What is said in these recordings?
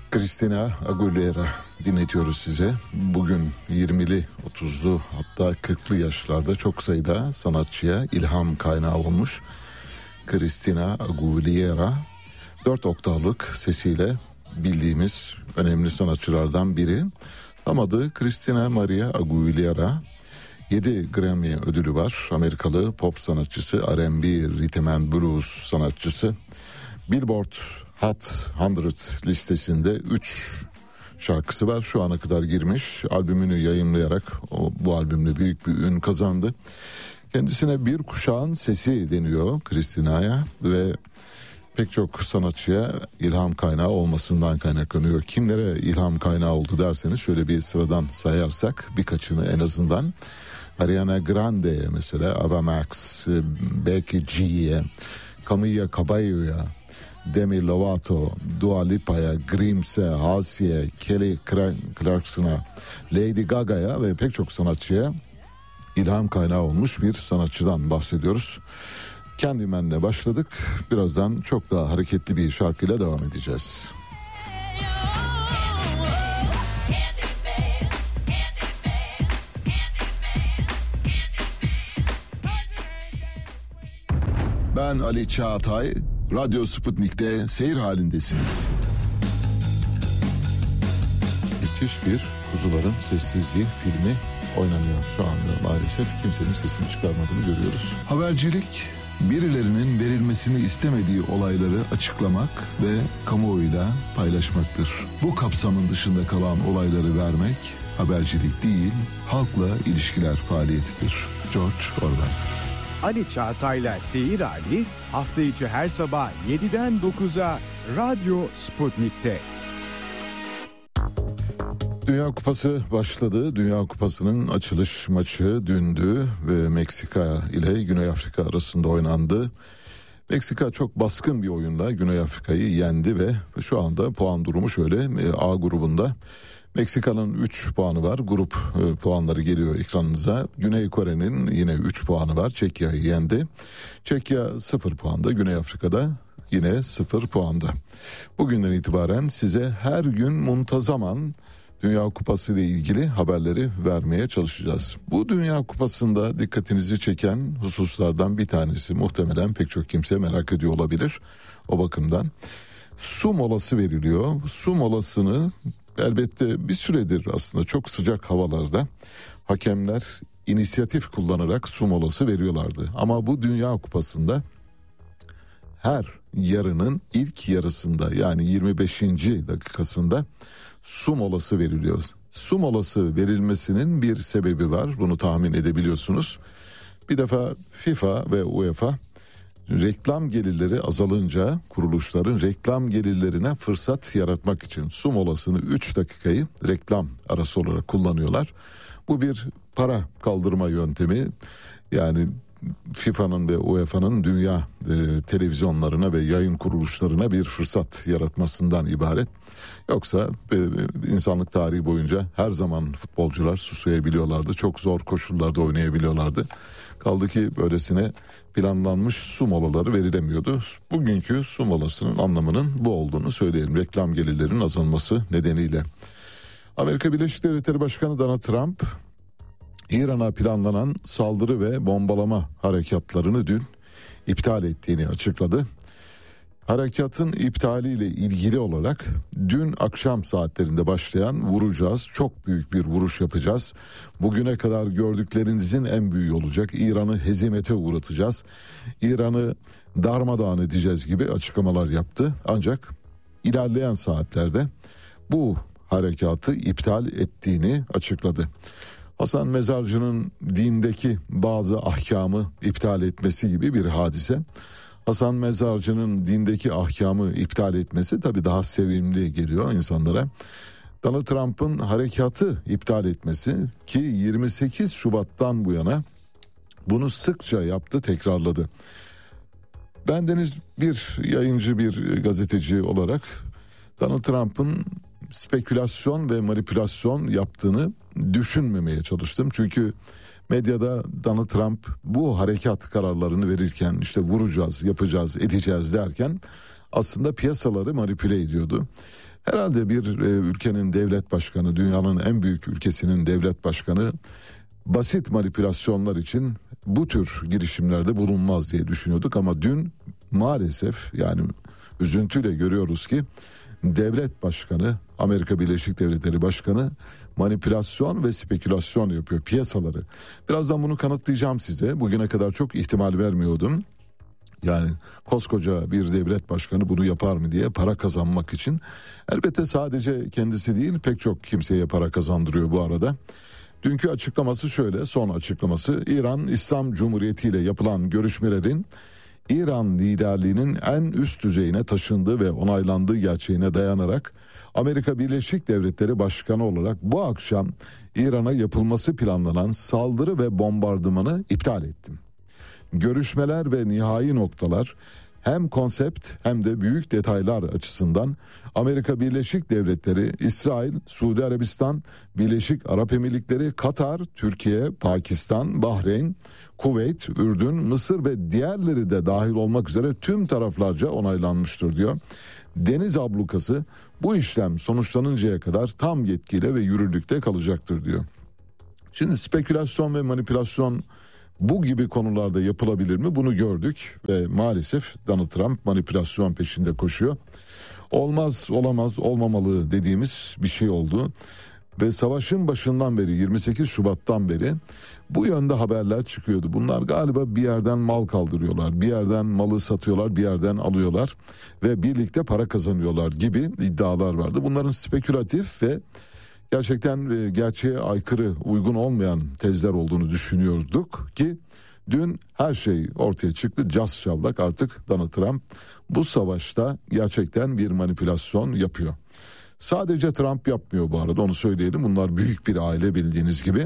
Christina Aguilera dinletiyoruz size. Bugün 20'li, 30'lu hatta 40'lı yaşlarda çok sayıda sanatçıya ilham kaynağı olmuş Christina Aguilera 4 oktavlık sesiyle bildiğimiz önemli sanatçılardan biri. Tam adı Christina Maria Aguilera. 7 Grammy ödülü var. Amerikalı pop sanatçısı, R&B, Rhythm and Blues sanatçısı. Billboard Hot 100 listesinde 3 şarkısı var. Şu ana kadar girmiş. Albümünü yayımlayarak bu albümle büyük bir ün kazandı. Kendisine bir kuşağın sesi deniyor Christina'ya ve pek çok sanatçıya ilham kaynağı olmasından kaynaklanıyor. Kimlere ilham kaynağı oldu derseniz şöyle bir sıradan sayarsak birkaçını en azından. Ariana Grande'ye mesela, Ava Max, Becky G'ye, Camila Cabello'ya, Demi Lovato, Dua Lipa'ya, Grims'e, Halsey'e, Kelly Clarkson'a, Lady Gaga'ya ve pek çok sanatçıya ilham kaynağı olmuş bir sanatçıdan bahsediyoruz. Candyman'le başladık. Birazdan çok daha hareketli bir şarkıyla devam edeceğiz. Ben Ali Çağatay, Radyo Sputnik'te seyir halindesiniz. Müthiş bir Kuzuların Sessizliği filmi oynanıyor şu anda. Maalesef kimsenin sesini çıkarmadığını görüyoruz. Habercilik, birilerinin verilmesini istemediği olayları açıklamak ve kamuoyuyla paylaşmaktır. Bu kapsamın dışında kalan olayları vermek habercilik değil, halkla ilişkiler faaliyetidir. George Orwell. Ali Çağatay'la Seyir Hali hafta içi her sabah 7'den 9'a Radyo Sputnik'te. Dünya Kupası başladı. Dünya Kupası'nın açılış maçı dündü ve Meksika ile Güney Afrika arasında oynandı. Meksika çok baskın bir oyunla Güney Afrika'yı yendi ve şu anda puan durumu şöyle: A grubunda Meksika'nın 3 puanı var. Grup puanları geliyor ekranınıza. Güney Kore'nin yine 3 puanı var. Çekya'yı yendi. Çekya 0 puanda. Güney Afrika'da yine 0 puanda. Bugünden itibaren size her gün muntazaman Dünya Kupası ile ilgili haberleri vermeye çalışacağız. Bu Dünya Kupası'nda dikkatinizi çeken hususlardan bir tanesi, muhtemelen pek çok kimse merak ediyor olabilir o bakımdan. Su molası veriliyor. Su molasını elbette bir süredir aslında çok sıcak havalarda hakemler inisiyatif kullanarak su molası veriyorlardı. Ama bu Dünya Kupası'nda her yarının ilk yarısında, yani 25. dakikasında su molası veriliyor. Su molası verilmesinin bir sebebi var. Bunu tahmin edebiliyorsunuz. Bir defa FIFA ve UEFA reklam gelirleri azalınca kuruluşların reklam gelirlerine fırsat yaratmak için su molasını 3 dakikayı reklam arası olarak kullanıyorlar. Bu bir para kaldırma yöntemi. Yani FIFA'nın ve UEFA'nın dünya televizyonlarına ve yayın kuruluşlarına bir fırsat yaratmasından ibaret. Yoksa insanlık tarihi boyunca her zaman futbolcular susayabiliyorlardı. Çok zor koşullarda oynayabiliyorlardı. Kaldı ki böylesine planlanmış su molaları verilemiyordu. Bugünkü su molasının anlamının bu olduğunu söyleyelim. Reklam gelirlerinin azalması nedeniyle. Amerika Birleşik Devletleri Başkanı Donald Trump, İran'a planlanan saldırı ve bombalama harekatlarını dün iptal ettiğini açıkladı. Harekatın iptaliyle ilgili olarak dün akşam saatlerinde başlayan vuracağız, çok büyük bir vuruş yapacağız. Bugüne kadar gördüklerinizin en büyüğü olacak. İran'ı hezimete uğratacağız. İran'ı darmadağın edeceğiz gibi açıklamalar yaptı. Ancak ilerleyen saatlerde bu harekatı iptal ettiğini açıkladı. Hasan Mezarcı'nın dindeki bazı ahkamı iptal etmesi gibi bir hadise. Hasan Mezarcı'nın dindeki ahkamı iptal etmesi tabii daha sevimli geliyor insanlara. Donald Trump'ın harekatı iptal etmesi, ki 28 Şubat'tan bu yana bunu sıkça yaptı, tekrarladı. Bendeniz bir yayıncı, bir gazeteci olarak Donald Trump'ın spekülasyon ve manipülasyon yaptığını düşünmemeye çalıştım. Çünkü medyada Donald Trump bu harekat kararlarını verirken, işte vuracağız, yapacağız, edeceğiz derken aslında piyasaları manipüle ediyordu. Herhalde bir ülkenin devlet başkanı, dünyanın en büyük ülkesinin devlet başkanı basit manipülasyonlar için bu tür girişimlerde bulunmaz diye düşünüyorduk ama dün maalesef, yani üzüntüyle görüyoruz ki devlet başkanı, Amerika Birleşik Devletleri Başkanı manipülasyon ve spekülasyon yapıyor piyasaları. Birazdan bunu kanıtlayacağım size. Bugüne kadar çok ihtimal vermiyordum. Yani koskoca bir devlet başkanı bunu yapar mı diye, para kazanmak için. Elbette sadece kendisi değil, pek çok kimseye para kazandırıyor bu arada. Dünkü açıklaması şöyle, son açıklaması: İran İslam Cumhuriyeti ile yapılan görüşmelerin İran liderliğinin en üst düzeyine taşındığı ve onaylandığı gerçeğine dayanarak Amerika Birleşik Devletleri Başkanı olarak bu akşam İran'a yapılması planlanan saldırı ve bombardımanı iptal ettim. Görüşmeler ve nihai noktalar hem konsept hem de büyük detaylar açısından Amerika Birleşik Devletleri, İsrail, Suudi Arabistan, Birleşik Arap Emirlikleri, Katar, Türkiye, Pakistan, Bahreyn, Kuveyt, Ürdün, Mısır ve diğerleri de dahil olmak üzere tüm taraflarca onaylanmıştır diyor. Deniz ablukası bu işlem sonuçlanıncaya kadar tam yetkiyle ve yürürlükte kalacaktır diyor. Şimdi spekülasyon ve manipülasyon bu gibi konularda yapılabilir mi? Bunu gördük ve maalesef Donald Trump manipülasyon peşinde koşuyor. Olmaz, olamaz, olmamalı dediğimiz bir şey oldu. Ve savaşın başından beri, 28 Şubat'tan beri bu yönde haberler çıkıyordu. Bunlar galiba bir yerden mal kaldırıyorlar, bir yerden malı satıyorlar, bir yerden alıyorlar ve birlikte para kazanıyorlar gibi iddialar vardı. Bunların spekülatif ve gerçekten gerçeğe aykırı, uygun olmayan tezler olduğunu düşünüyorduk ki dün her şey ortaya çıktı. Cas şavlak, artık Donald Trump bu savaşta gerçekten bir manipülasyon yapıyor. Sadece Trump yapmıyor bu arada, onu söyleyelim. Bunlar büyük bir aile, bildiğiniz gibi.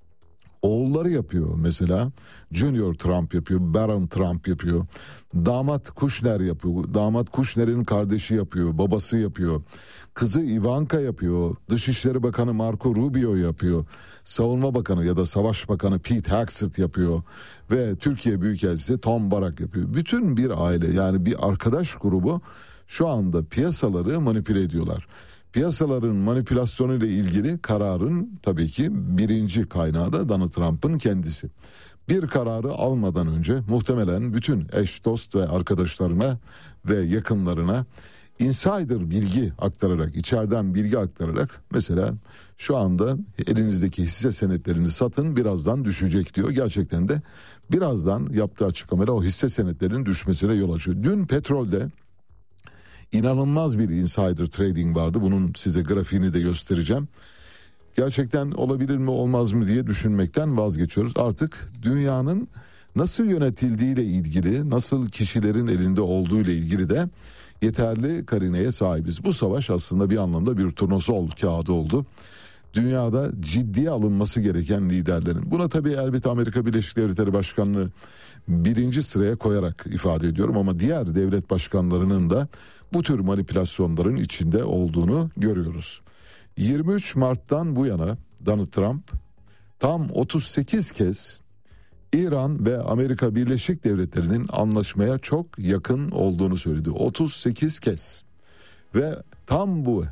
Oğulları yapıyor mesela. Junior Trump yapıyor, Baron Trump yapıyor. Damat Kushner yapıyor. Damat Kushner'in kardeşi yapıyor, babası yapıyor. Kızı Ivanka yapıyor. Dışişleri Bakanı Marco Rubio yapıyor. Savunma Bakanı ya da Savaş Bakanı Pete Hegseth yapıyor. Ve Türkiye Büyükelçisi Tom Barak yapıyor. Bütün bir aile, yani bir arkadaş grubu şu anda piyasaları manipüle ediyorlar. Piyasaların manipülasyonu ile ilgili kararın tabii ki birinci kaynağı da Donald Trump'ın kendisi. Bir kararı almadan önce muhtemelen bütün eş, dost ve arkadaşlarına ve yakınlarına insider bilgi aktararak, içeriden bilgi aktararak, mesela şu anda elinizdeki hisse senetlerini satın, birazdan düşecek diyor. Gerçekten de birazdan yaptığı açıklamayla o hisse senetlerinin düşmesine yol açıyor. Dün petrolde İnanılmaz bir insider trading vardı. Bunun size grafiğini de göstereceğim. Gerçekten olabilir mi olmaz mı diye düşünmekten vazgeçiyoruz. Artık dünyanın nasıl yönetildiğiyle ilgili, nasıl kişilerin elinde olduğu ile ilgili de yeterli karineye sahibiz. Bu savaş aslında bir anlamda bir turnusol kağıdı oldu. Dünyada ciddiye alınması gereken liderlerin. Buna tabii elbette Amerika Birleşik Devletleri Başkanlığı birinci sıraya koyarak ifade ediyorum ama diğer devlet başkanlarının da bu tür manipülasyonların içinde olduğunu görüyoruz. 23 Mart'tan bu yana Donald Trump tam 38 kez İran ve Amerika Birleşik Devletleri'nin anlaşmaya çok yakın olduğunu söyledi. 38 kez. Ve tam bu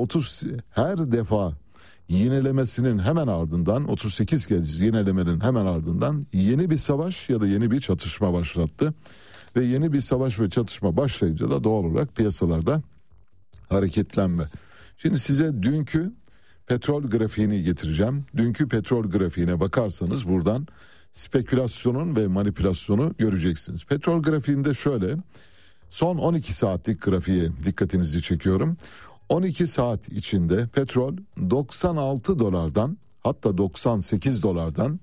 her defa yinelemesinin hemen ardından, 38 kez yinelemenin hemen ardından yeni bir savaş ya da yeni bir çatışma başlattı. Ve yeni bir savaş ve çatışma başlayınca da doğal olarak piyasalarda hareketlenme. Şimdi size dünkü petrol grafiğini getireceğim. Dünkü petrol grafiğine bakarsanız buradan spekülasyonun ve manipülasyonu göreceksiniz. Petrol grafiğinde şöyle, son 12 saatlik grafiğe dikkatinizi çekiyorum. 12 saat içinde petrol 96 dolardan, hatta 98 dolardan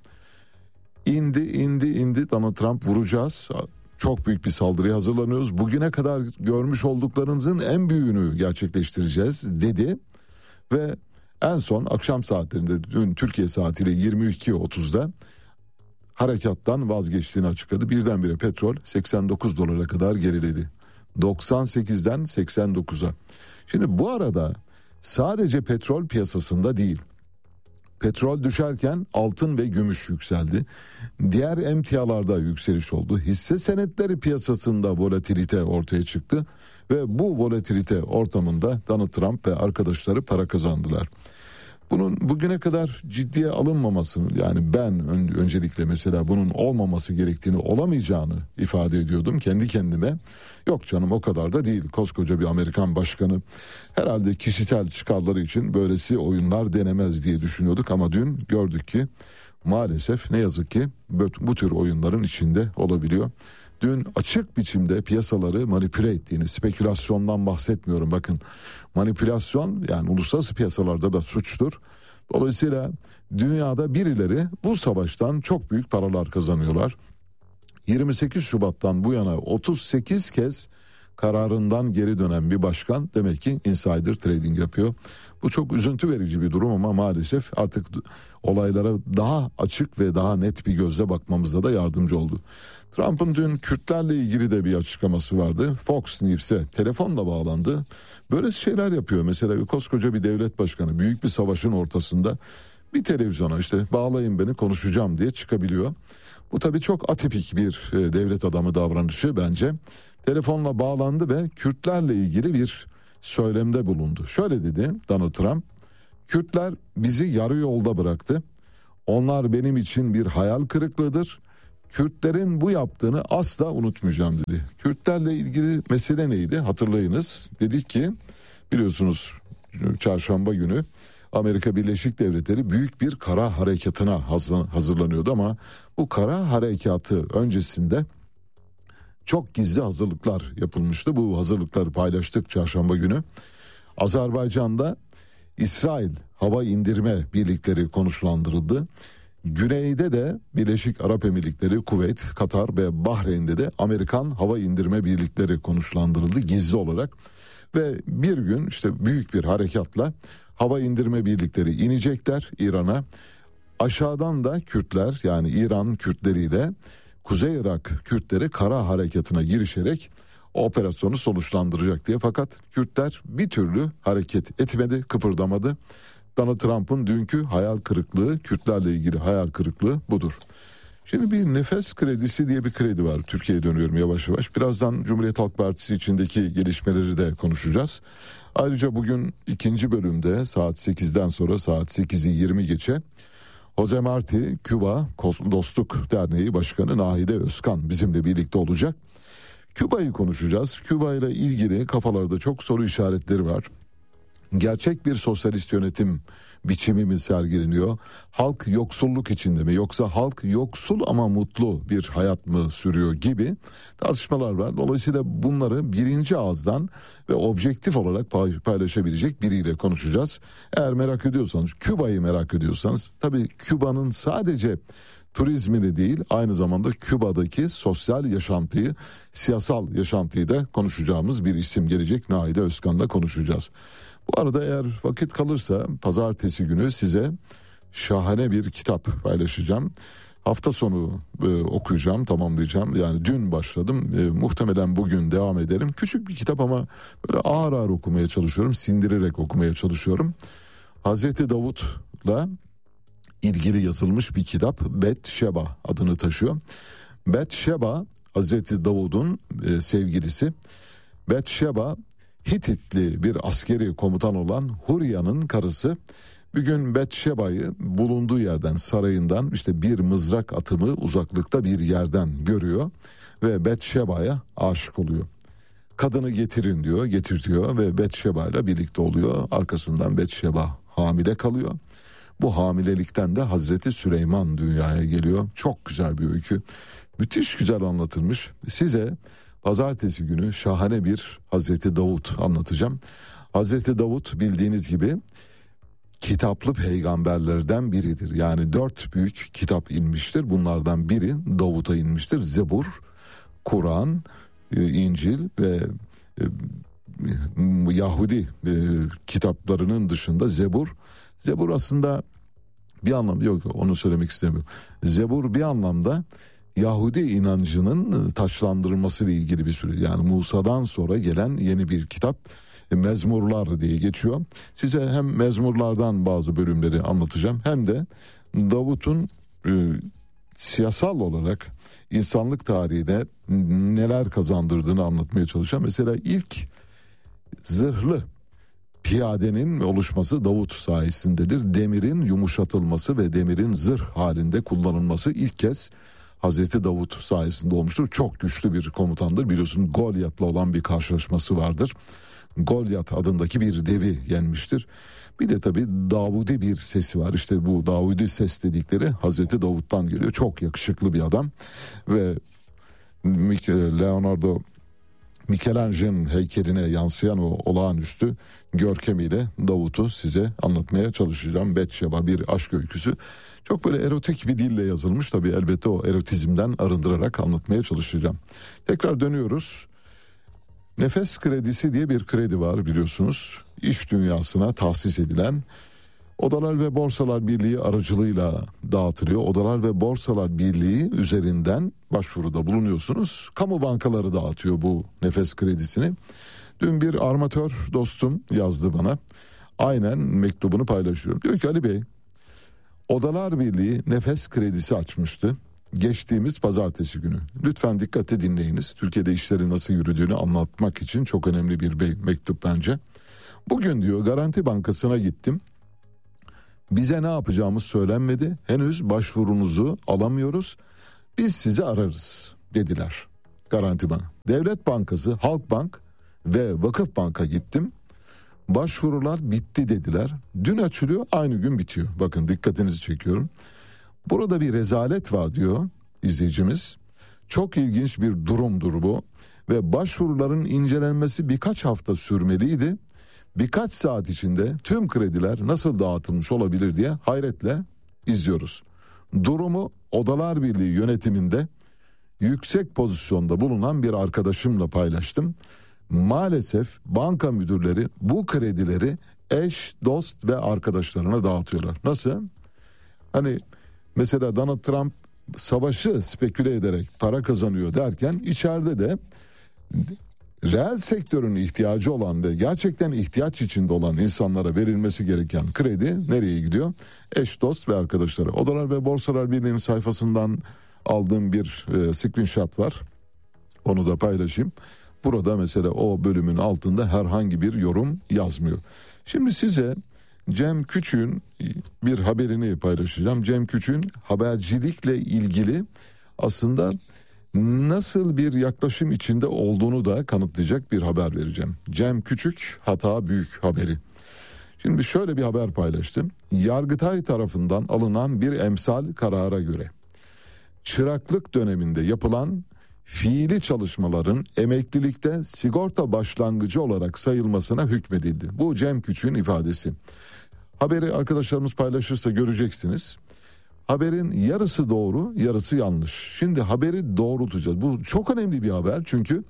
indi. Donald Trump vuracağız, çok büyük bir saldırıya hazırlanıyoruz, bugüne kadar görmüş olduklarınızın en büyüğünü gerçekleştireceğiz dedi. Ve en son akşam saatlerinde, dün Türkiye saatiyle 22.30'da harekattan vazgeçtiğini açıkladı. Birdenbire petrol 89 dolara kadar geriledi. 98'den 89'a. Şimdi bu arada sadece petrol piyasasında değil, Petrol düşerken altın ve gümüş yükseldi. Diğer emtialarda yükseliş oldu. Hisse senetleri piyasasında volatilite ortaya çıktı ve bu volatilite ortamında Donald Trump ve arkadaşları para kazandılar. Bunun bugüne kadar ciddiye alınmamasını, yani ben öncelikle mesela bunun olmaması gerektiğini, olamayacağını ifade ediyordum kendi kendime. Yok canım, o kadar da değil. Koskoca bir Amerikan başkanı herhalde kişisel çıkarları için böylesi oyunlar denemez diye düşünüyorduk. Ama dün gördük ki maalesef, ne yazık ki bu tür oyunların içinde olabiliyor. Dün açık biçimde piyasaları manipüle ettiğini, spekülasyondan bahsetmiyorum bakın. Manipülasyon, yani uluslararası piyasalarda da suçtur. Dolayısıyla dünyada birileri bu savaştan çok büyük paralar kazanıyorlar. 28 Şubat'tan bu yana 38 kez kararından geri dönen bir başkan demek ki insider trading yapıyor. Bu çok üzüntü verici bir durum ama maalesef artık olaylara daha açık ve daha net bir gözle bakmamıza da yardımcı oldu. Trump'ın dün Kürtlerle ilgili de bir açıklaması vardı. Fox News'e telefonla bağlandı. Böyle şeyler yapıyor. Mesela koskoca bir devlet başkanı büyük bir savaşın ortasında bir televizyona işte bağlayın beni konuşacağım diye çıkabiliyor. Bu tabii çok atipik bir devlet adamı davranışı bence. Telefonla bağlandı ve Kürtlerle ilgili bir söylemde bulundu. Şöyle dedi Donald Trump: Kürtler bizi yarı yolda bıraktı. Onlar benim için bir hayal kırıklığıdır. Kürtlerin bu yaptığını asla unutmayacağım dedi. Kürtlerle ilgili mesele neydi? Hatırlayınız. Dedik ki, biliyorsunuz çarşamba günü Amerika Birleşik Devletleri büyük bir kara harekatına hazırlanıyordu ama bu kara harekatı öncesinde çok gizli hazırlıklar yapılmıştı. Bu hazırlıkları paylaştık çarşamba günü. Azerbaycan'da İsrail hava indirme birlikleri konuşlandırıldı. Güneyde de Birleşik Arap Emirlikleri, Kuveyt, Katar ve Bahreyn'de de Amerikan hava indirme birlikleri konuşlandırıldı gizli olarak. Ve bir gün işte büyük bir harekatla hava indirme birlikleri inecekler İran'a. Aşağıdan da Kürtler, yani İran Kürtleriyle Kuzey Irak Kürtleri kara harekatına girişerek operasyonu sonuçlandıracak diye. Fakat Kürtler bir türlü hareket etmedi, kıpırdamadı. Donald Trump'ın dünkü hayal kırıklığı, Kürtlerle ilgili hayal kırıklığı budur. Şimdi bir nefes kredisi diye bir kredi var. Türkiye'ye dönüyorum yavaş yavaş. Birazdan Cumhuriyet Halk Partisi içindeki gelişmeleri de konuşacağız. Ayrıca bugün ikinci bölümde saat 8'den sonra saat 8'i 20 geçe Jose Marti, Küba Dostluk Derneği Başkanı Nahide Özkan bizimle birlikte olacak. Küba'yı konuşacağız. Küba ile ilgili kafalarda çok soru işaretleri var. Gerçek bir sosyalist yönetim biçimi mi sergileniyor? Halk yoksulluk içinde mi, yoksa halk yoksul ama mutlu bir hayat mı sürüyor gibi tartışmalar var. Dolayısıyla bunları birinci ağızdan ve objektif olarak paylaşabilecek biriyle konuşacağız. Eğer merak ediyorsanız, Küba'yı merak ediyorsanız, tabii Küba'nın sadece turizmini değil, aynı zamanda Küba'daki sosyal yaşantıyı, siyasal yaşantıyı da konuşacağımız bir isim gelecek. Nahide Özkan'la konuşacağız. Bu arada eğer vakit kalırsa pazartesi günü size şahane bir kitap paylaşacağım. Hafta sonu okuyacağım, tamamlayacağım. Yani dün başladım. Muhtemelen bugün devam ederim. Küçük bir kitap ama böyle ağır ağır okumaya çalışıyorum. Sindirerek okumaya çalışıyorum. Hazreti Davut'la ilgili yazılmış bir kitap. Bet-Şeba adını taşıyor. Bet-Şeba Hazreti Davud'un sevgilisi. Bet-Şeba Hititli bir askeri komutan olan Hurya'nın karısı. Bir gün Bet-Şeba'yı bulunduğu yerden, sarayından işte bir mızrak atımı uzaklıkta bir yerden görüyor ve Bet-Şeba'ya aşık oluyor. Kadını getirin diyor, getirtiyor ve Bet-Şeba ile birlikte oluyor. Arkasından Bet-Şeba hamile kalıyor. Bu hamilelikten de Hazreti Süleyman dünyaya geliyor. Çok güzel bir öykü. Müthiş güzel anlatılmış. Size pazartesi günü şahane bir Hazreti Davut anlatacağım. Hazreti Davut bildiğiniz gibi kitaplı peygamberlerden biridir. Yani 4 büyük kitap inmiştir. Bunlardan biri Davut'a inmiştir. Zebur, Kur'an, İncil ve Yahudi kitaplarının dışında Zebur. Zebur aslında bir anlamda, yok onu söylemek istemiyorum. Zebur bir anlamda Yahudi inancının taçlandırılması ile ilgili bir süre. Yani Musa'dan sonra gelen yeni bir kitap. Mezmurlar diye geçiyor. Size hem mezmurlardan bazı bölümleri anlatacağım hem de Davut'un siyasal olarak insanlık tarihine neler kazandırdığını anlatmaya çalışacağım. Mesela ilk zırhlı piyadenin oluşması Davut sayesindedir. Demirin yumuşatılması ve demirin zırh halinde kullanılması ilk kez Hazreti Davut sayesinde olmuştur. Çok güçlü bir komutandır. Biliyorsun Golyat'la olan bir karşılaşması vardır. Golyat adındaki bir devi yenmiştir. Bir de tabii Davudi bir sesi var. İşte bu Davudi ses dedikleri Hazreti Davut'tan geliyor. Çok yakışıklı bir adam ve Michelangelo'nun heykeline yansıyan o olağanüstü görkemiyle Davut'u size anlatmaya çalışacağım. Betşeba bir aşk öyküsü. Çok böyle erotik bir dille yazılmış. Tabii elbette o erotizmden arındırarak anlatmaya çalışacağım. Tekrar dönüyoruz. Nefes kredisi diye bir kredi var biliyorsunuz. İş dünyasına tahsis edilen, Odalar ve Borsalar Birliği aracılığıyla dağıtılıyor. Odalar ve Borsalar Birliği üzerinden başvuruda bulunuyorsunuz. Kamu bankaları dağıtıyor bu nefes kredisini. Dün bir armatör dostum yazdı bana. Aynen mektubunu paylaşıyorum. Diyor ki Ali Bey, Odalar Birliği nefes kredisi açmıştı geçtiğimiz pazartesi günü. Lütfen dikkatli dinleyiniz. Türkiye'de işlerin nasıl yürüdüğünü anlatmak için çok önemli bir mektup bence. Bugün diyor Garanti Bankası'na gittim. Bize ne yapacağımız söylenmedi. Henüz başvurunuzu alamıyoruz. Biz sizi ararız dediler. Garanti Bank. Devlet Bankası, Halkbank ve Vakıfbank'a gittim. Başvurular bitti dediler. Dün açılıyor, aynı gün bitiyor. Bakın dikkatinizi çekiyorum. Burada bir rezalet var diyor izleyicimiz. Çok ilginç bir durumdur bu. Ve başvuruların incelenmesi birkaç hafta sürmeliydi. Birkaç saat içinde tüm krediler nasıl dağıtılmış olabilir diye hayretle izliyoruz. Durumu Odalar Birliği yönetiminde yüksek pozisyonda bulunan bir arkadaşımla paylaştım. Maalesef banka müdürleri bu kredileri eş, dost ve arkadaşlarına dağıtıyorlar. Nasıl? Hani mesela Donald Trump savaşı speküle ederek para kazanıyor derken içeride de reel sektörün ihtiyacı olan ve gerçekten ihtiyaç içinde olan insanlara verilmesi gereken kredi nereye gidiyor? Eş, dost ve arkadaşlara. Odalar ve Borsalar Birliği'nin sayfasından aldığım bir screenshot var. Onu da paylaşayım. Burada mesela o bölümün altında herhangi bir yorum yazmıyor. Şimdi size Cem Küçük'ün bir haberini paylaşacağım. Cem Küçük'ün habercilikle ilgili aslında nasıl bir yaklaşım içinde olduğunu da kanıtlayacak bir haber vereceğim. Cem Küçük hata büyük haberi. Şimdi şöyle bir haber paylaştım. Yargıtay tarafından alınan bir emsal karara göre çıraklık döneminde yapılan fiili çalışmaların emeklilikte sigorta başlangıcı olarak sayılmasına hükmedildi. Bu Cem Küçük'ün ifadesi. Haberi arkadaşlarımız paylaşırsa göreceksiniz. Haberin yarısı doğru, yarısı yanlış. Şimdi haberi doğrultacağız. Bu çok önemli bir haber çünkü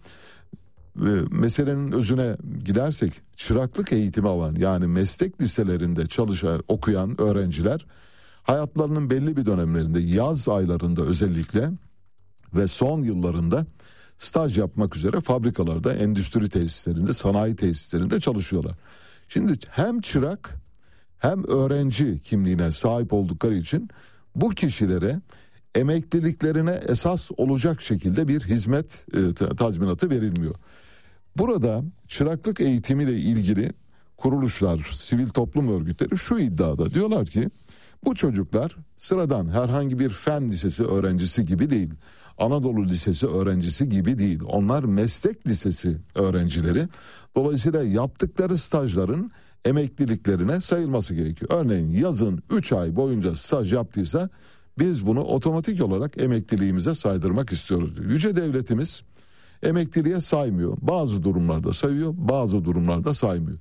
meselenin özüne gidersek çıraklık eğitimi alan yani meslek liselerinde okuyan öğrenciler hayatlarının belli bir dönemlerinde yaz aylarında özellikle ve son yıllarında staj yapmak üzere fabrikalarda, endüstri tesislerinde, sanayi tesislerinde çalışıyorlar. Şimdi hem çırak hem öğrenci kimliğine sahip oldukları için bu kişilere emekliliklerine esas olacak şekilde bir hizmet tazminatı verilmiyor. Burada çıraklık eğitimiyle ilgili kuruluşlar, sivil toplum örgütleri şu iddiada diyorlar ki bu çocuklar sıradan herhangi bir fen lisesi öğrencisi gibi değil. Anadolu Lisesi öğrencisi gibi değil. Onlar meslek lisesi öğrencileri. Dolayısıyla yaptıkları stajların emekliliklerine sayılması gerekiyor. Örneğin yazın 3 ay boyunca staj yaptıysa biz bunu otomatik olarak emekliliğimize saydırmak istiyoruz diyor. Yüce devletimiz emekliliğe saymıyor. Bazı durumlarda sayıyor, bazı durumlarda saymıyor.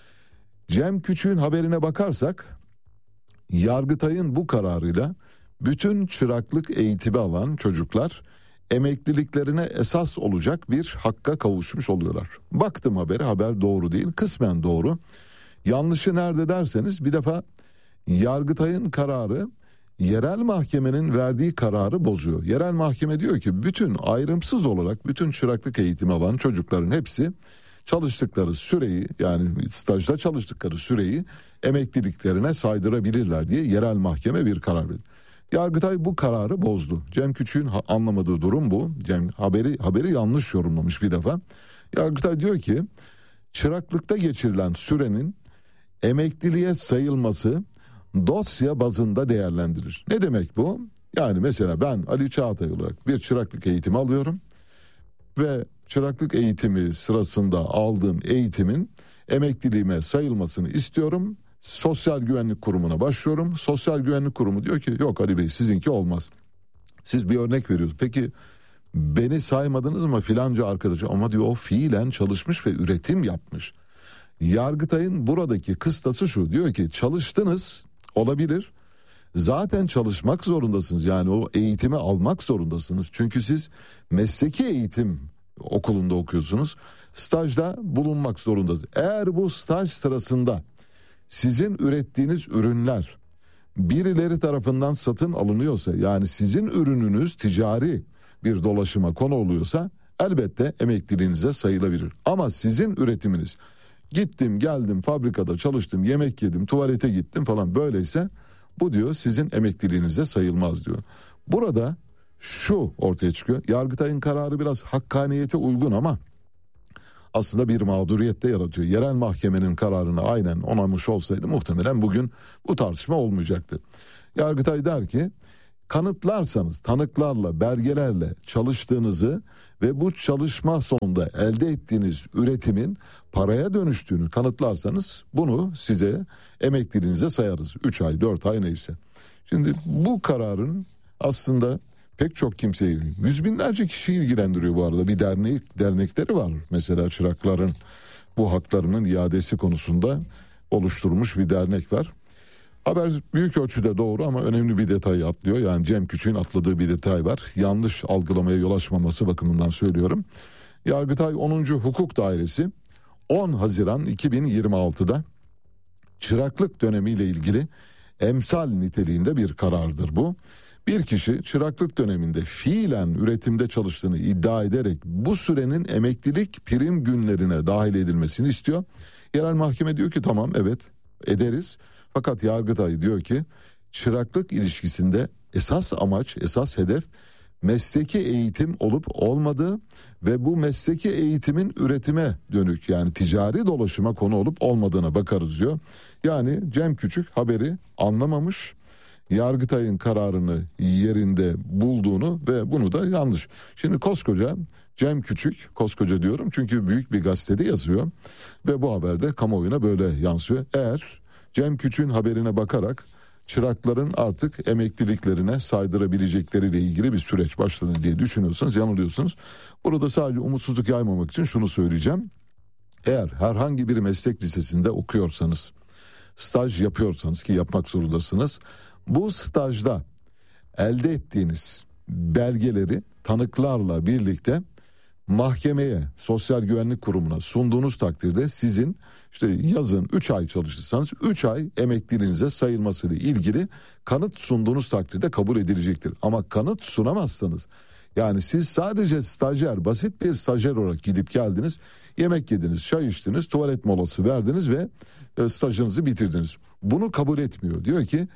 Cem Küçük'ün haberine bakarsak Yargıtay'ın bu kararıyla bütün çıraklık eğitimi alan çocuklar emekliliklerine esas olacak bir hakka kavuşmuş oluyorlar. Baktım habere, haber doğru değil, kısmen doğru. Yanlışı nerede derseniz bir defa Yargıtay'ın kararı yerel mahkemenin verdiği kararı bozuyor. Yerel mahkeme diyor ki bütün ayrımsız olarak bütün çıraklık eğitimi alan çocukların hepsi çalıştıkları süreyi, yani stajda çalıştıkları süreyi emekliliklerine saydırabilirler diye yerel mahkeme bir karar verdi. Yargıtay bu kararı bozdu. Cem Küçük'ün anlamadığı durum bu. Cem haberi yanlış yorumlamış bir defa. Yargıtay diyor ki çıraklıkta geçirilen sürenin emekliliğe sayılması dosya bazında değerlendirir. Ne demek bu? Yani mesela ben Ali Çağatay olarak bir çıraklık eğitimi alıyorum ve çıraklık eğitimi sırasında aldığım eğitimin emekliliğime sayılmasını istiyorum. Sosyal Güvenlik Kurumu'na başvuruyorum. Sosyal Güvenlik Kurumu diyor ki yok Ali Bey, sizinki olmaz. Siz bir örnek veriyorsunuz. Peki beni saymadınız mı filanca arkadaşı? Ama diyor o fiilen çalışmış ve üretim yapmış. Yargıtay'ın buradaki kıstası şu, diyor ki çalıştınız, olabilir. Zaten çalışmak zorundasınız, yani o eğitimi almak zorundasınız. Çünkü siz mesleki eğitim okulunda okuyorsunuz. Stajda bulunmak zorundasınız. Eğer bu staj sırasında sizin ürettiğiniz ürünler birileri tarafından satın alınıyorsa, yani sizin ürününüz ticari bir dolaşıma konu oluyorsa elbette emekliliğinize sayılabilir. Ama sizin üretiminiz gittim geldim fabrikada çalıştım, yemek yedim, tuvalete gittim falan, böyleyse bu diyor sizin emekliliğinize sayılmaz diyor. Burada şu ortaya çıkıyor. Yargıtay'ın kararı biraz hakkaniyete uygun ama aslında bir mağduriyet de yaratıyor. Yerel mahkemenin kararını aynen onamış olsaydı muhtemelen bugün bu tartışma olmayacaktı. Yargıtay der ki kanıtlarsanız, tanıklarla, belgelerle çalıştığınızı ve bu çalışma sonunda elde ettiğiniz üretimin paraya dönüştüğünü kanıtlarsanız bunu size emekliliğinize sayarız. 3 ay, 4 ay neyse. Şimdi bu kararın aslında pek çok kimseyi, yüz binlerce kişi ilgilendiriyor bu arada. Bir dernekleri var. Mesela çırakların bu haklarının iadesi konusunda oluşturmuş bir dernek var. Haber büyük ölçüde doğru ama önemli bir detayı atlıyor. Yani Cem Küçük'ün atladığı bir detay var. Yanlış algılamaya yol açmaması bakımından söylüyorum. Yargıtay 10. Hukuk Dairesi 10 Haziran 2026'da çıraklık dönemiyle ilgili emsal niteliğinde bir karardır bu. Bir kişi çıraklık döneminde fiilen üretimde çalıştığını iddia ederek bu sürenin emeklilik prim günlerine dahil edilmesini istiyor. Yerel mahkeme diyor ki tamam, evet ederiz. Fakat Yargıtay diyor ki çıraklık ilişkisinde esas amaç, esas hedef mesleki eğitim olup olmadığı ve bu mesleki eğitimin üretime dönük, yani ticari dolaşıma konu olup olmadığına bakarız diyor. Yani Cem Küçük haberi anlamamış, Yargıtay'ın kararını yerinde bulduğunu ve bunu da yanlış. Şimdi koskoca Cem Küçük, koskoca diyorum çünkü büyük bir gazetede yazıyor ve bu haberde kamuoyuna böyle yansıyor. Eğer Cem Küçük'ün haberine bakarak çırakların artık emekliliklerine saydırabilecekleriyle ilgili bir süreç başladı diye düşünüyorsanız yanılıyorsunuz. Burada sadece umutsuzluk yaymamak için şunu söyleyeceğim. Eğer herhangi bir meslek lisesinde okuyorsanız, staj yapıyorsanız ki yapmak zorundasınız, bu stajda elde ettiğiniz belgeleri tanıklarla birlikte mahkemeye, Sosyal Güvenlik Kurumu'na sunduğunuz takdirde sizin işte yazın 3 ay çalışırsanız 3 ay emekliliğinize sayılmasıyla ilgili kanıt sunduğunuz takdirde kabul edilecektir. Ama kanıt sunamazsanız, yani siz sadece stajyer, basit bir stajyer olarak gidip geldiniz, yemek yediniz, çay içtiniz, tuvalet molası verdiniz ve stajınızı bitirdiniz. Bunu kabul etmiyor. Diyor ki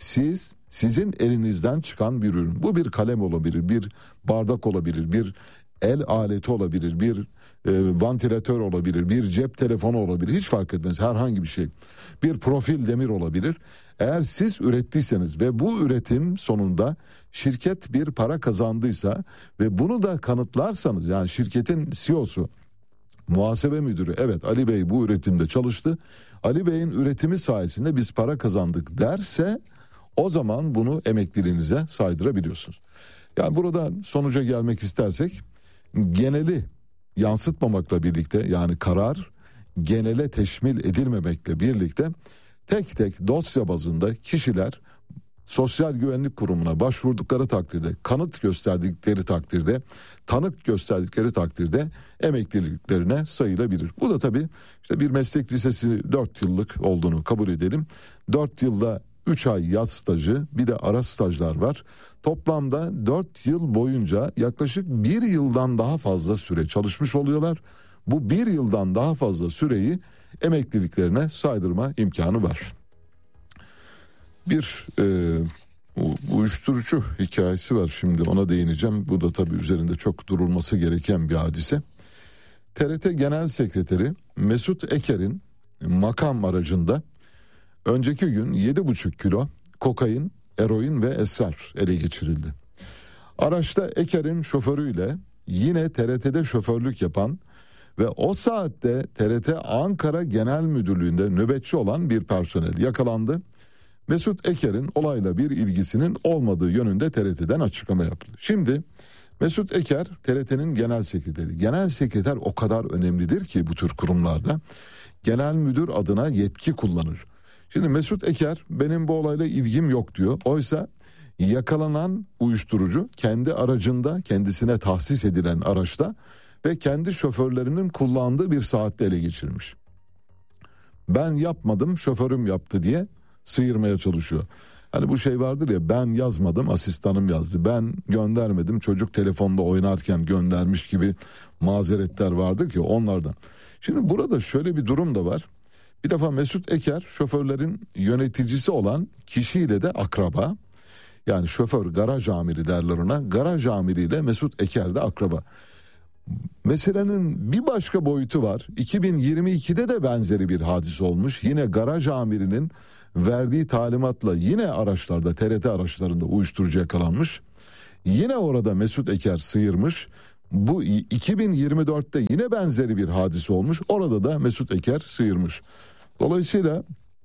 sizin elinizden çıkan bir ürün. Bu bir kalem olabilir, bir bardak olabilir, bir el aleti olabilir, bir vantilatör olabilir, bir cep telefonu olabilir, hiç fark etmez, herhangi bir şey. Bir profil demir olabilir. Eğer siz ürettiyseniz ve bu üretim sonunda şirket bir para kazandıysa ve bunu da kanıtlarsanız, yani şirketin CEO'su, muhasebe müdürü, evet Ali Bey bu üretimde çalıştı, Ali Bey'in üretimi sayesinde biz para kazandık derse, o zaman bunu emekliliğinize saydırabiliyorsunuz. Yani burada sonuca gelmek istersek, geneli yansıtmamakla birlikte, yani karar genele teşmil edilmemekle birlikte tek tek dosya bazında kişiler Sosyal Güvenlik Kurumu'na başvurdukları takdirde, kanıt gösterdikleri takdirde, tanık gösterdikleri takdirde emekliliklerine sayılabilir. Bu da tabii işte bir meslek lisesi 4 yıllık olduğunu kabul edelim. 4 yılda 3 ay yaz stajı, bir de ara stajlar var. Toplamda 4 yıl boyunca yaklaşık 1 yıldan daha fazla süre çalışmış oluyorlar. bu 1 yıldan daha fazla süreyi emekliliklerine saydırma imkanı var. Bir uyuşturucu hikayesi var, şimdi ona değineceğim. Bu da tabii üzerinde çok durulması gereken bir hadise. TRT Genel Sekreteri Mesut Eker'in makam aracında önceki gün 7,5 kilo kokain, eroin ve esrar ele geçirildi. Araçta Eker'in şoförüyle yine TRT'de şoförlük yapan ve o saatte TRT Ankara Genel Müdürlüğü'nde nöbetçi olan bir personel yakalandı. Mesut Eker'in olayla bir ilgisinin olmadığı yönünde TRT'den açıklama yaptı. Şimdi Mesut Eker TRT'nin genel sekreteri. Genel sekreter o kadar önemlidir ki bu tür kurumlarda genel müdür adına yetki kullanır. Şimdi Mesut Eker benim bu olayla ilgim yok diyor. Oysa yakalanan uyuşturucu kendi aracında, kendisine tahsis edilen araçta ve kendi şoförlerinin kullandığı bir saatte ele geçirmiş. Ben yapmadım, şoförüm yaptı diye sıyırmaya çalışıyor. Hani bu şey vardır ya, ben yazmadım, asistanım yazdı. Ben göndermedim, çocuk telefonda oynarken göndermiş gibi mazeretler vardır ki onlardan. Şimdi burada şöyle bir durum da var. Bir defa Mesut Eker şoförlerin yöneticisi olan kişiyle de akraba. Yani şoför garaj amiri derler ona. Garaj amiriyle Mesut Eker de akraba. Meselenin bir başka boyutu var. 2022'de de benzeri bir hadise olmuş. Yine garaj amirinin verdiği talimatla yine araçlarda, TRT araçlarında uyuşturucu yakalanmış. Yine orada Mesut Eker sıyırmış. Bu 2024'te yine benzeri bir hadise olmuş. Orada da Mesut Eker sıyırmış. Dolayısıyla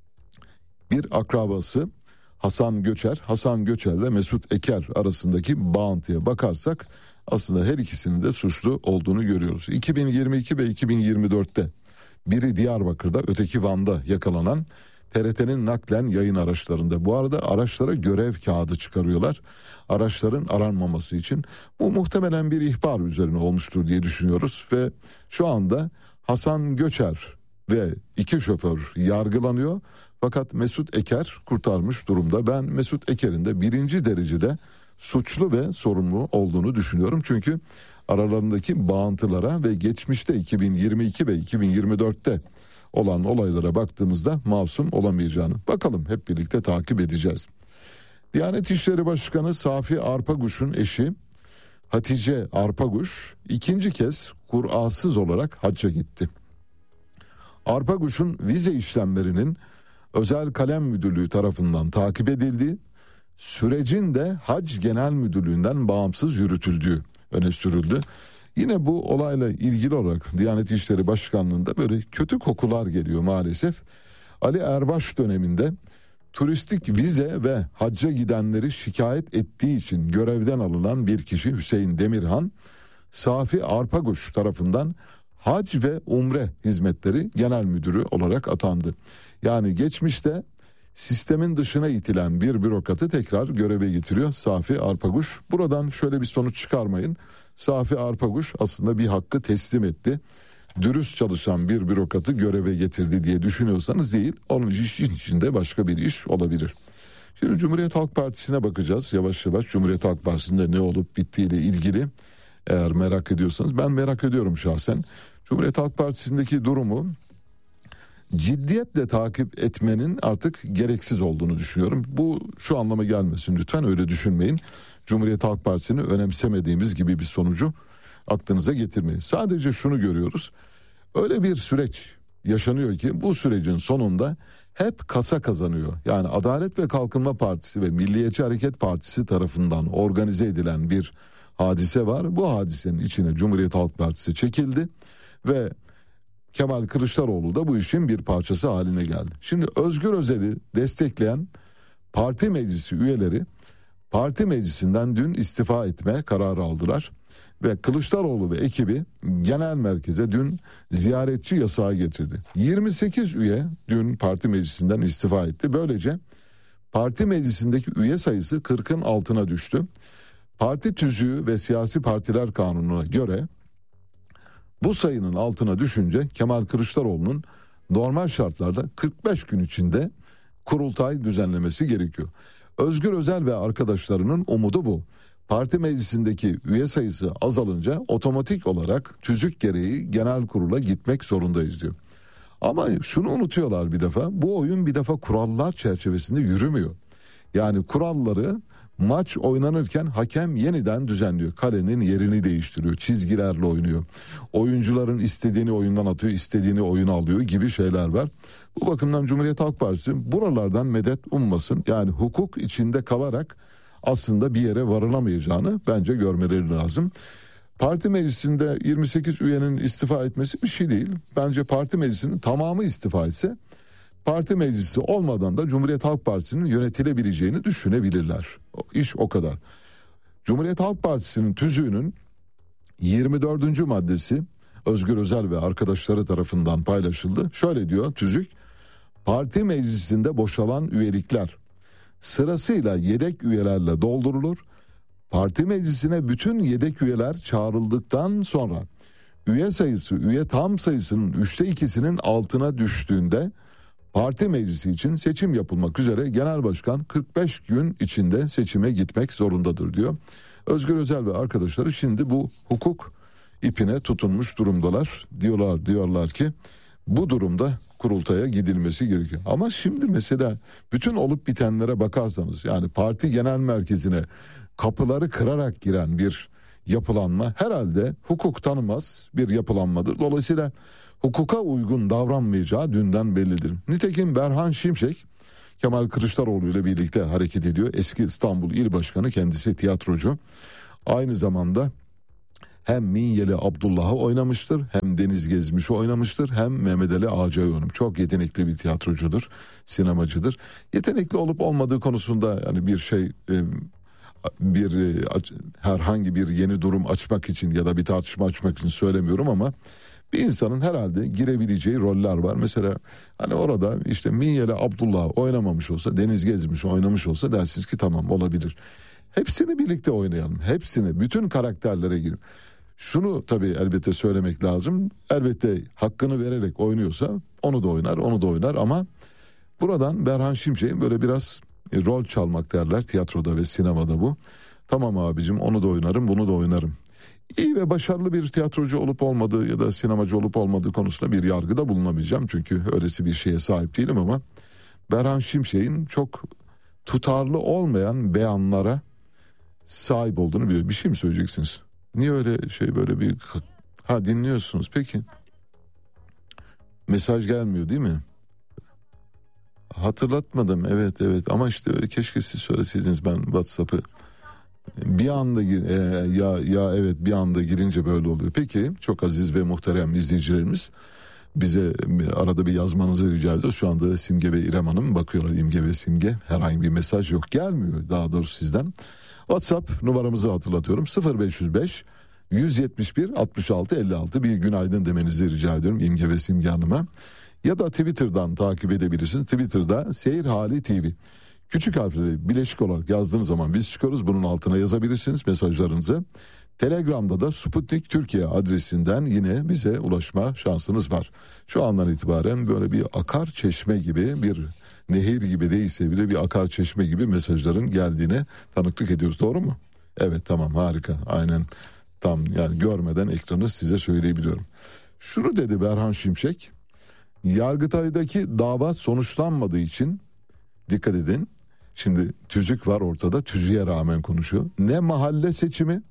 bir akrabası Hasan Göçer'le Mesut Eker arasındaki bağıntıya bakarsak aslında her ikisinin de suçlu olduğunu görüyoruz. 2022 ve 2024'te biri Diyarbakır'da, öteki Van'da yakalanan TRT'nin naklen yayın araçlarında. Bu arada araçlara görev kağıdı çıkarıyorlar. Araçların aranmaması için. Bu muhtemelen bir ihbar üzerine olmuştur diye düşünüyoruz ve şu anda Hasan Göçer ve 2 şoför yargılanıyor. Fakat Mesut Eker kurtarmış durumda. Ben Mesut Eker'in de 1. derecede suçlu ve sorumlu olduğunu düşünüyorum. Çünkü aralarındaki bağıntılara ve geçmişte 2022 ve 2024'te olan olaylara baktığımızda masum olamayacağını bakalım, hep birlikte takip edeceğiz. Diyanet İşleri Başkanı Safi Arpaguş'un eşi Hatice Arpaguş 2. kez Kur'asız olarak hacca gitti. Arpaguş'un vize işlemlerinin Özel Kalem Müdürlüğü tarafından takip edildiği, sürecin de Hac Genel Müdürlüğü'nden bağımsız yürütüldüğü öne sürüldü. Yine bu olayla ilgili olarak Diyanet İşleri Başkanlığı'nda böyle kötü kokular geliyor maalesef. Ali Erbaş döneminde turistik vize ve hacca gidenleri şikayet ettiği için görevden alınan bir kişi Hüseyin Demirhan, Safi Arpaguş tarafından Hac ve Umre Hizmetleri Genel Müdürü olarak atandı. Yani geçmişte sistemin dışına itilen bir bürokratı tekrar göreve getiriyor Safi Arpaguş. Buradan şöyle bir sonuç çıkarmayın. Safi Arpaguş aslında bir hakkı teslim etti. Dürüst çalışan bir bürokratı göreve getirdi diye düşünüyorsanız değil. Onun işin içinde başka bir iş olabilir. Şimdi Cumhuriyet Halk Partisi'ne bakacağız yavaş yavaş. Cumhuriyet Halk Partisi'nde ne olup bittiğiyle ilgili eğer merak ediyorsanız, ben merak ediyorum şahsen. Cumhuriyet Halk Partisi'ndeki durumu ciddiyetle takip etmenin artık gereksiz olduğunu düşünüyorum. Bu şu anlama gelmesin, lütfen öyle düşünmeyin. Cumhuriyet Halk Partisi'ni önemsemediğimiz gibi bir sonucu aklınıza getirmeyin. Sadece şunu görüyoruz. Öyle bir süreç yaşanıyor ki bu sürecin sonunda hep kasa kazanıyor. Yani Adalet ve Kalkınma Partisi ve Milliyetçi Hareket Partisi tarafından organize edilen bir hadise var. Bu hadisenin içine Cumhuriyet Halk Partisi çekildi ve Kemal Kılıçdaroğlu da bu işin bir parçası haline geldi. Şimdi Özgür Özel'i destekleyen parti meclisi üyeleri parti meclisinden dün istifa etme kararı aldılar. Ve Kılıçdaroğlu ve ekibi genel merkeze dün ziyaretçi yasağı getirdi. 28 üye dün parti meclisinden istifa etti. Böylece parti meclisindeki üye sayısı 40'ın altına düştü. Parti tüzüğü ve siyasi partiler kanununa göre bu sayının altına düşünce Kemal Kılıçdaroğlu'nun normal şartlarda 45 gün içinde kurultay düzenlemesi gerekiyor. Özgür Özel ve arkadaşlarının umudu bu. parti meclisindeki üye sayısı azalınca otomatik olarak tüzük gereği genel kurula gitmek zorundayız diyor. Ama şunu unutuyorlar bir defa, bu oyun bir defa kurallar çerçevesinde yürümüyor. Yani kuralları maç oynanırken hakem yeniden düzenliyor. Kalenin yerini değiştiriyor, çizgilerle oynuyor. Oyuncuların istediğini oyundan atıyor, istediğini oyuna alıyor gibi şeyler var. Bu bakımdan Cumhuriyet Halk Partisi buralardan medet ummasın. Yani hukuk içinde kalarak aslında bir yere varılamayacağını bence görmeleri lazım. Parti meclisinde 28 üyenin istifa etmesi bir şey değil. Bence parti meclisinin tamamı istifa etse, parti meclisi olmadan da Cumhuriyet Halk Partisi'nin yönetilebileceğini düşünebilirler. İş o kadar. Cumhuriyet Halk Partisi'nin tüzüğünün 24. maddesi Özgür Özel ve arkadaşları tarafından paylaşıldı. Şöyle diyor tüzük: parti meclisinde boşalan üyelikler sırasıyla yedek üyelerle doldurulur. Parti meclisine bütün yedek üyeler çağrıldıktan sonra üye sayısı üye tam sayısının 2/3'ünün altına düştüğünde parti meclisi için seçim yapılmak üzere genel başkan 45 gün içinde seçime gitmek zorundadır diyor. Özgür Özel ve arkadaşları şimdi bu hukuk ipine tutunmuş durumdalar. Diyorlar ki bu durumda kurultaya gidilmesi gerekiyor. Ama şimdi mesela bütün olup bitenlere bakarsanız, yani parti genel merkezine kapıları kırarak giren bir yapılanma herhalde hukuk tanımaz bir yapılanmadır. Dolayısıyla hukuka uygun davranmayacağı dünden bellidir. Nitekim Berhan Şimşek Kemal Kılıçdaroğlu ile birlikte hareket ediyor. Eski İstanbul İl Başkanı, kendisi tiyatrocu. Aynı zamanda hem Minyeli Abdullah'ı oynamıştır, hem Deniz Gezmiş'i oynamıştır, hem Mehmet Ali Ağaca'yı oynamıştır. Çok yetenekli bir tiyatrocudur, sinemacıdır. Yetenekli olup olmadığı konusunda yani herhangi bir yeni durum açmak için ya da bir tartışma açmak için söylemiyorum ama bir insanın herhalde girebileceği roller var. Mesela hani orada işte Minyeli Abdullah oynamamış olsa, Deniz Gezmiş oynamış olsa dersiniz ki tamam, olabilir. Hepsini birlikte oynayalım. Hepsini, bütün karakterlere girin. Şunu tabii elbette söylemek lazım. Elbette hakkını vererek oynuyorsa onu da oynar ama buradan Berhan Şimşek'in böyle biraz rol çalmak derler tiyatroda ve sinemada bu. Tamam abicim, onu da oynarım, bunu da oynarım. İyi ve başarılı bir tiyatrocu olup olmadığı ya da sinemacı olup olmadığı konusunda bir yargıda bulunamayacağım. Çünkü öylesi bir şeye sahip değilim ama Berhan Şimşek'in çok tutarlı olmayan beyanlara sahip olduğunu biliyorum. Bir şey mi söyleyeceksiniz? Niye öyle böyle bir... dinliyorsunuz peki. Mesaj gelmiyor değil mi? Hatırlatmadım, evet ama işte keşke siz söyleseydiniz, ben WhatsApp'ı bir anda bir anda girince böyle oluyor. Peki, çok aziz ve muhterem izleyicilerimiz, bize arada bir yazmanızı rica ediyoruz. Şu anda Simge ve İrem Hanım bakıyorlar, İmge ve Simge. Herhangi bir mesaj yok, gelmiyor daha doğrusu sizden. WhatsApp numaramızı hatırlatıyorum: 0505 171 66 56. Bir günaydın demenizi rica ediyorum İmge ve Simge Hanım'a. Ya da Twitter'dan takip edebilirsiniz. Twitter'da Seyir Hali TV. Küçük harfleri bileşik olarak yazdığınız zaman biz çıkıyoruz. Bunun altına yazabilirsiniz mesajlarınızı. Telegram'da da Sputnik Türkiye adresinden yine bize ulaşma şansınız var. Şu andan itibaren böyle bir akar çeşme gibi, bir nehir gibi değilse bile bir akar çeşme gibi mesajların geldiğine tanıklık ediyoruz. Doğru mu? Evet, tamam, harika. Aynen, tam yani görmeden ekranı size söyleyebiliyorum. Şunu dedi Berhan Şimşek: Yargıtay'daki dava sonuçlanmadığı için, dikkat edin, şimdi tüzük var ortada, tüzüğe rağmen konuşuyor. Ne mahalle seçimi,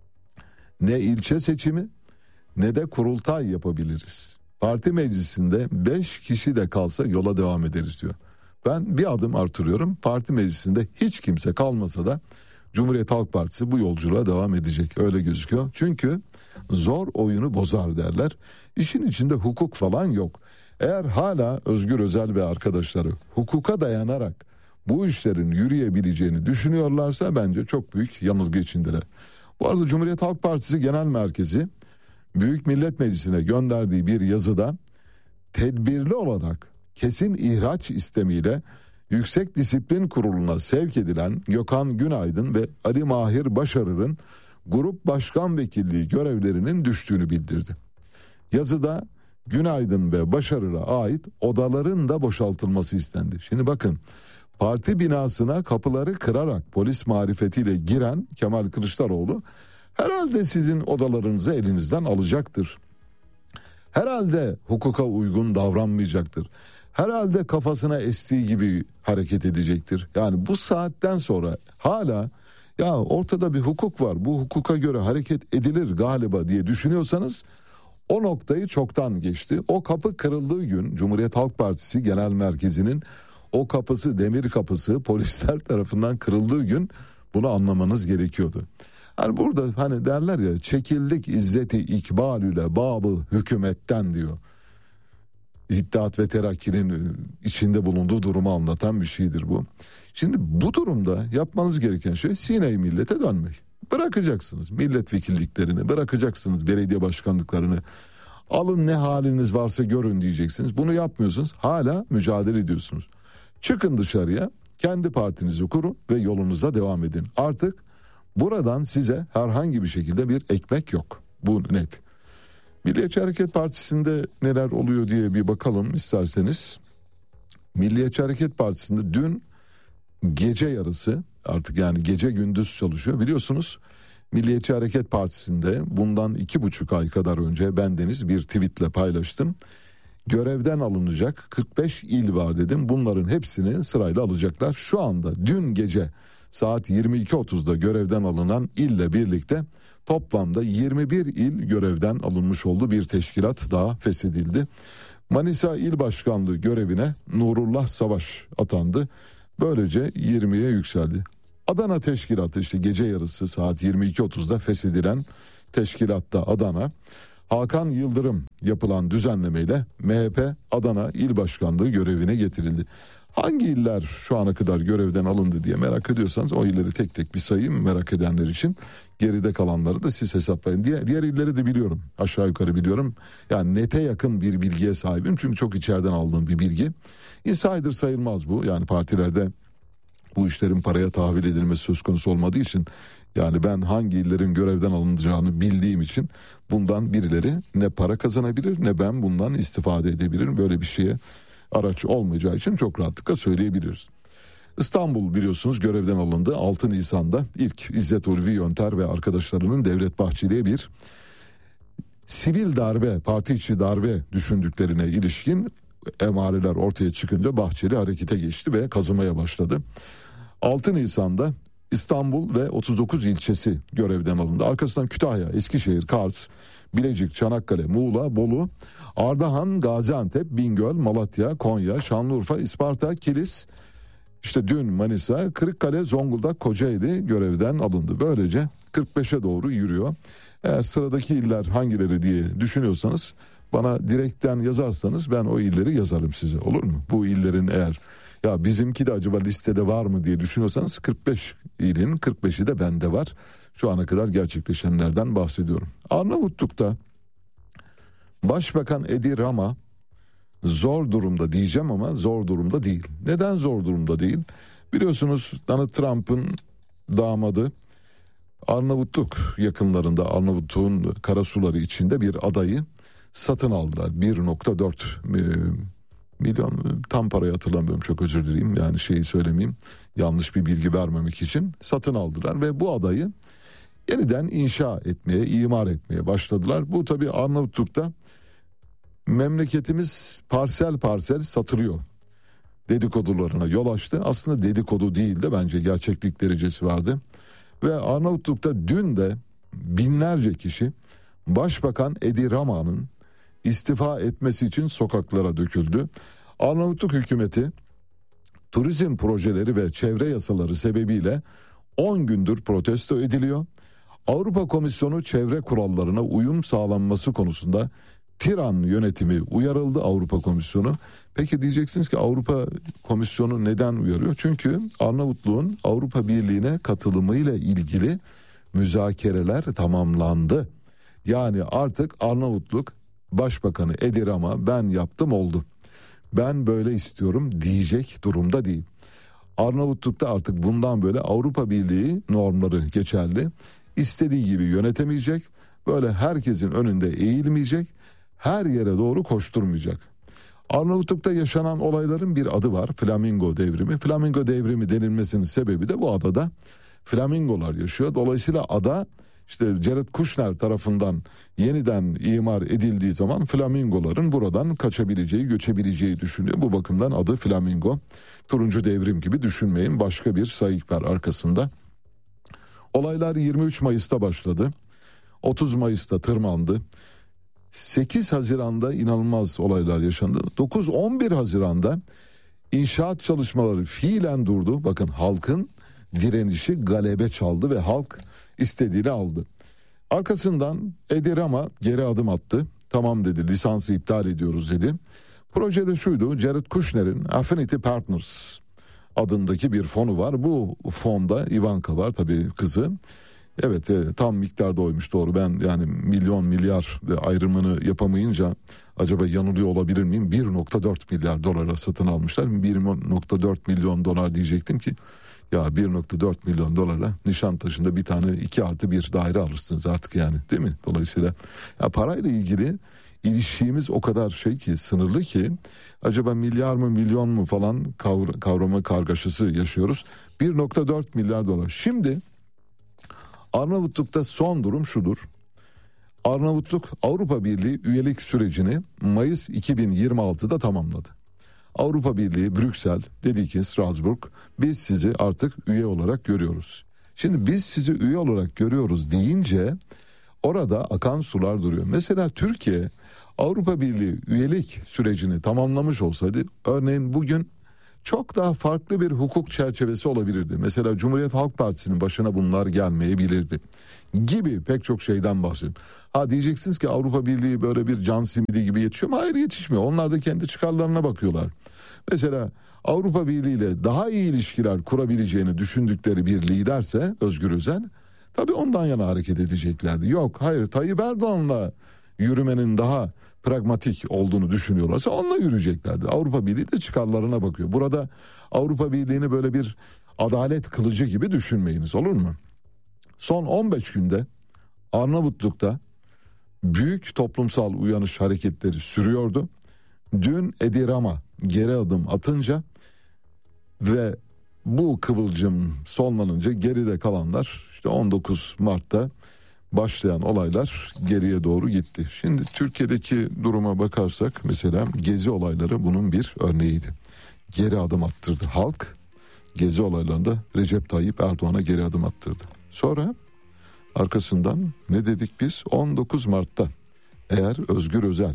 ne ilçe seçimi, ne de kurultay yapabiliriz. Parti meclisinde 5 kişi de kalsa yola devam ederiz diyor. Ben bir adım artırıyorum. Parti meclisinde hiç kimse kalmasa da Cumhuriyet Halk Partisi bu yolculuğa devam edecek. Öyle gözüküyor. Çünkü zor oyunu bozar derler. İşin içinde hukuk falan yok. Eğer hala Özgür Özel ve arkadaşları hukuka dayanarak bu işlerin yürüyebileceğini düşünüyorlarsa bence çok büyük yanılgı içindeler. Bu arada Cumhuriyet Halk Partisi Genel Merkezi Büyük Millet Meclisi'ne gönderdiği bir yazıda tedbirli olarak kesin ihraç istemiyle Yüksek Disiplin Kurulu'na sevk edilen Gökhan Günaydın ve Ali Mahir Başarır'ın grup başkan vekilliği görevlerinin düştüğünü bildirdi. Yazıda Günaydın ve Başarır'a ait odaların da boşaltılması istendi. Şimdi bakın, parti binasına kapıları kırarak polis marifetiyle giren Kemal Kılıçdaroğlu herhalde sizin odalarınızı elinizden alacaktır. Herhalde hukuka uygun davranmayacaktır. Herhalde kafasına estiği gibi hareket edecektir. Yani bu saatten sonra hala ya ortada bir hukuk var, bu hukuka göre hareket edilir galiba diye düşünüyorsanız o noktayı çoktan geçti. O kapı kırıldığı gün Cumhuriyet Halk Partisi Genel Merkezi'nin o kapısı, demir kapısı polisler tarafından kırıldığı gün bunu anlamanız gerekiyordu. Yani burada hani derler ya, çekildik izzeti ikbalüle babı hükümetten diyor. İttihat ve Terakki'nin içinde bulunduğu durumu anlatan bir şeydir bu. Şimdi bu durumda yapmanız gereken şey Sine-i Millet'e dönmek. Bırakacaksınız milletvekilliklerini, bırakacaksınız belediye başkanlıklarını. Alın ne haliniz varsa görün diyeceksiniz. Bunu yapmıyorsunuz, hala mücadele ediyorsunuz. Çıkın dışarıya, kendi partinizi kurun ve yolunuza devam edin. Artık buradan size herhangi bir şekilde bir ekmek yok. Bu net. Milliyetçi Hareket Partisi'nde neler oluyor diye bir bakalım isterseniz. Milliyetçi Hareket Partisi'nde dün gece yarısı, artık yani gece gündüz çalışıyor. Biliyorsunuz Milliyetçi Hareket Partisi'nde bundan 2,5 ay kadar önce bendeniz bir tweetle paylaştım. Görevden alınacak 45 il var dedim. Bunların hepsini sırayla alacaklar. Şu anda dün gece saat 22.30'da görevden alınan ille birlikte toplamda 21 il görevden alınmış oldu. Bir teşkilat daha feshedildi. Manisa İl Başkanlığı görevine Nurullah Savaş atandı. Böylece 20'ye yükseldi. Adana Teşkilatı, işte gece yarısı saat 22.30'da feshedilen teşkilatta Adana, Hakan Yıldırım yapılan düzenlemeyle MHP Adana İl Başkanlığı görevine getirildi. Hangi iller şu ana kadar görevden alındı diye merak ediyorsanız o illeri tek tek bir sayayım merak edenler için. Geride kalanları da siz hesaplayın. Diğer illeri de biliyorum, aşağı yukarı biliyorum. Yani nete yakın bir bilgiye sahibim çünkü çok içeriden aldığım bir bilgi. Insider sayılmaz bu, yani partilerde bu işlerin paraya tahvil edilmesi söz konusu olmadığı için, yani ben hangi illerin görevden alınacağını bildiğim için bundan birileri ne para kazanabilir ne ben bundan istifade edebilirim. Böyle bir şeye araç olmayacağı için çok rahatlıkla söyleyebiliriz. İstanbul biliyorsunuz görevden alındı. 6 Nisan'da ilk İzzet Ulvi Yönter ve arkadaşlarının Devlet Bahçeli'ye bir sivil darbe, parti içi darbe düşündüklerine ilişkin emareler ortaya çıkınca Bahçeli harekete geçti ve kazımaya başladı. 6 Nisan'da İstanbul ve 39 ilçesi görevden alındı. Arkasından Kütahya, Eskişehir, Kars, Bilecik, Çanakkale, Muğla, Bolu, Ardahan, Gaziantep, Bingöl, Malatya, Konya, Şanlıurfa, Isparta, Kilis, işte dün Manisa, Kırıkkale, Zonguldak, Kocaeli görevden alındı. Böylece 45'e doğru yürüyor. Eğer sıradaki iller hangileri diye düşünüyorsanız bana direkten yazarsanız ben o illeri yazarım size, olur mu? Bu illerin eğer ya bizimki de acaba listede var mı diye düşünüyorsanız 45 ilin 45'i de bende var. Şu ana kadar gerçekleşenlerden bahsediyorum. Arnavutluk'ta Başbakan Edi Rama zor durumda diyeceğim ama zor durumda değil. Neden zor durumda değil? Biliyorsunuz Donald Trump'ın damadı Arnavutluk yakınlarında, Arnavutluk'un karasuları içinde bir adayı satın aldılar. 1.4 milyon, tam parayı hatırlamıyorum, çok özür dileyim, yani şeyi söylemeyeyim, yanlış bir bilgi vermemek için satın aldılar ve bu adayı yeniden inşa etmeye, imar etmeye başladılar. Bu tabii Arnavutluk'ta memleketimiz parsel parsel satılıyor dedikodularına yol açtı. Aslında dedikodu değil de bence gerçeklik derecesi vardı. Ve Arnavutluk'ta dün de binlerce kişi Başbakan Edi Rama'nın istifa etmesi için sokaklara döküldü. Arnavutluk hükümeti turizm projeleri ve çevre yasaları sebebiyle 10 gündür protesto ediliyor. Avrupa Komisyonu çevre kurallarına uyum sağlanması konusunda Tiran yönetimi uyarıldı, Avrupa Komisyonu. Peki diyeceksiniz ki Avrupa Komisyonu neden uyarıyor? Çünkü Arnavutluk'un Avrupa Birliği'ne katılımıyla ilgili müzakereler tamamlandı. Yani artık Arnavutluk Başbakanı Edi Rama ben yaptım oldu, ben böyle istiyorum diyecek durumda değil. Arnavutluk'ta artık bundan böyle Avrupa Birliği normları geçerli. İstediği gibi yönetemeyecek, böyle herkesin önünde eğilmeyecek, her yere doğru koşturmayacak. Arnavutluk'ta yaşanan olayların bir adı var, Flamingo devrimi. Flamingo devrimi denilmesinin sebebi de bu adada flamingolar yaşıyor. Dolayısıyla ada işte Jared Kushner tarafından yeniden imar edildiği zaman flamingoların buradan kaçabileceği, göçebileceği düşünüyor. Bu bakımdan adı Flamingo. Turuncu devrim gibi düşünmeyin, başka bir sayık var arkasında. Olaylar 23 Mayıs'ta başladı. 30 Mayıs'ta tırmandı. 8 Haziran'da inanılmaz olaylar yaşandı. 9-11 Haziran'da inşaat çalışmaları fiilen durdu. Bakın, halkın direnişi galebe çaldı ve halk istediğini aldı. Arkasından Edi Rama geri adım attı. Tamam dedi, lisansı iptal ediyoruz dedi. Projede şuydu: Jared Kushner'in Affinity Partners adındaki bir fonu var. Bu fonda Ivanka var, tabii kızı. Evet, tam miktarda oymuş, doğru. Ben yani milyon milyar ayrımını yapamayınca acaba yanılıyor olabilir miyim? 1.4 milyar dolara satın almışlar. 1.4 milyon dolar diyecektim ki ya 1.4 milyon dolara Nişantaşı'nda bir tane 2+1 daire alırsınız artık yani, değil mi? Dolayısıyla ya parayla ilgili ilişkimiz o kadar sınırlı ki acaba milyar mı milyon mu falan kavramı kargaşası yaşıyoruz. 1.4 milyar dolar. Şimdi Arnavutluk'ta son durum şudur: Arnavutluk Avrupa Birliği üyelik sürecini Mayıs 2026'da tamamladı. Avrupa Birliği, Brüksel dedi ki Strasbourg, biz sizi artık üye olarak görüyoruz. Şimdi biz sizi üye olarak görüyoruz deyince orada akan sular duruyor. Mesela Türkiye Avrupa Birliği üyelik sürecini tamamlamış olsaydı örneğin bugün çok daha farklı bir hukuk çerçevesi olabilirdi. Mesela Cumhuriyet Halk Partisi'nin başına bunlar gelmeyebilirdi gibi pek çok şeyden bahsediyorum. Ha, diyeceksiniz ki Avrupa Birliği böyle bir can simidi gibi yetişiyor mu? Hayır, yetişmiyor. Onlar da kendi çıkarlarına bakıyorlar. Mesela Avrupa Birliği ile daha iyi ilişkiler kurabileceğini düşündükleri bir liderse Özgür Özel, tabii ondan yana hareket edeceklerdi. Yok, hayır, Tayyip Erdoğan'la yürümenin daha pragmatik olduğunu düşünüyorlarsa onunla yürüyeceklerdi. Avrupa Birliği de çıkarlarına bakıyor. Burada Avrupa Birliği'ni böyle bir adalet kılıcı gibi düşünmeyiniz, olur mu? Son 15 günde Arnavutluk'ta büyük toplumsal uyanış hareketleri sürüyordu. Dün Edi Rama geri adım atınca ve bu kıvılcım sonlanınca geride kalanlar, işte 19 Mart'ta başlayan olaylar geriye doğru gitti. Şimdi Türkiye'deki duruma bakarsak mesela Gezi olayları bunun bir örneğiydi. Geri adım attırdı halk. Gezi olaylarında Recep Tayyip Erdoğan'a geri adım attırdı. Sonra arkasından ne dedik biz? 19 Mart'ta eğer Özgür Özel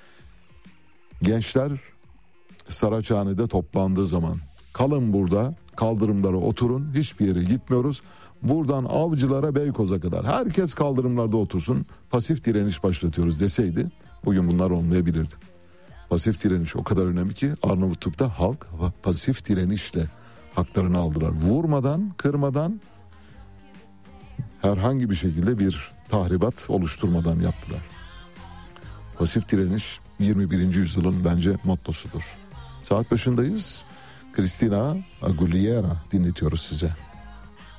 gençler Saraçhane'de toplandığı zaman kalın burada, kaldırımlara oturun, hiçbir yere gitmiyoruz, buradan Avcılar'a, Beykoz'a kadar herkes kaldırımlarda otursun, pasif direniş başlatıyoruz deseydi bugün bunlar olmayabilirdi. Pasif direniş o kadar önemli ki Arnavutluk'ta halk pasif direnişle haklarını aldılar. Vurmadan, kırmadan, herhangi bir şekilde bir tahribat oluşturmadan yaptılar. Pasif direniş 21. yüzyılın bence mottosudur. Saat başındayız. Cristina Aguilera dinletiyoruz size.